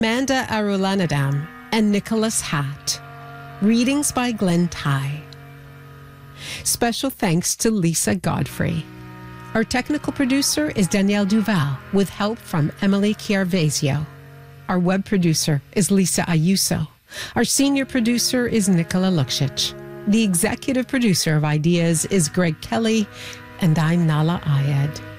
Manda Arulanadam, and Nicholas Hatt. Readings by Glenn Ty. Special thanks to Lisa Godfrey. Our technical producer is Danielle Duval, with help from Emily Chiarvesio. Our web producer is Lisa Ayuso. Our senior producer is Nicola Luksic. The executive producer of Ideas is Greg Kelly, and I'm Nala Ayed.